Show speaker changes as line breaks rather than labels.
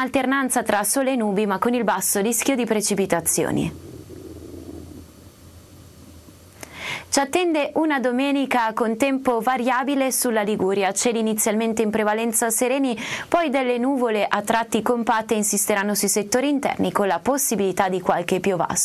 un'alternanza tra sole e nubi, ma con il basso rischio di precipitazioni. Ci attende una domenica con tempo variabile sulla Liguria, cieli inizialmente in prevalenza sereni, poi delle nuvole a tratti compatte insisteranno sui settori interni con la possibilità di qualche piovasco.